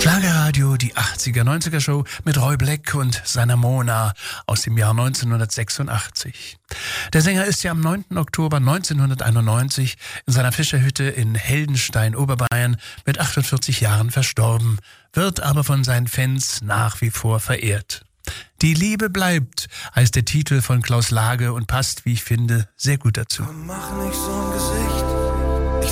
Schlagerradio, die 80er, 90er Show mit Roy Black und seiner Mona aus dem Jahr 1986. Der Sänger ist ja am 9. Oktober 1991 in seiner Fischerhütte in Heldenstein, Oberbayern mit 48 Jahren verstorben, wird aber von seinen Fans nach wie vor verehrt. Die Liebe bleibt, heißt der Titel von Klaus Lage und passt, wie ich finde, sehr gut dazu. Mach nicht so ein Gesicht,